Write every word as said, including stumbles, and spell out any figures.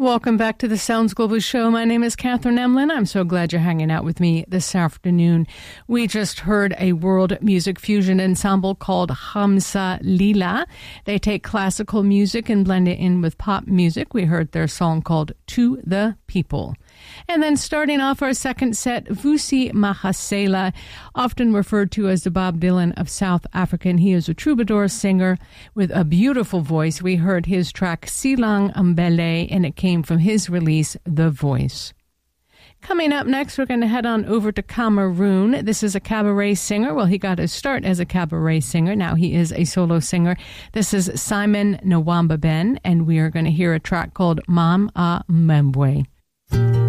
Welcome back to the Sounds Global Show. My name is Catherine Emlin. I'm so glad you're hanging out with me this afternoon. We just heard a world music fusion ensemble called Hamsa Lila. They take classical music and blend it in with pop music. We heard their song called To the People. And then starting off our second set, Vusi Mahasela, often referred to as the Bob Dylan of South Africa. And he is a troubadour singer with a beautiful voice. We heard his track Silang Mbele, and it came from his release, The Voice. Coming up next, we're going to head on over to Cameroon. This is a cabaret singer. Well, he got his start as a cabaret singer. Now he is a solo singer. This is Simon Nwamba Ben, and we are going to hear a track called Mam A Mbwe.